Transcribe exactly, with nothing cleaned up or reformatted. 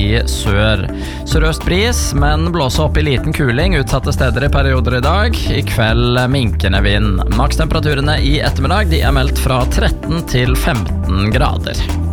i sør. Sørøst bris, men blåser opp i liten kuling utsatte steder i perioder i dag. I kveld minkende vind. Makstemperaturene i ettermiddag de er meldt fra tretten til femten grader.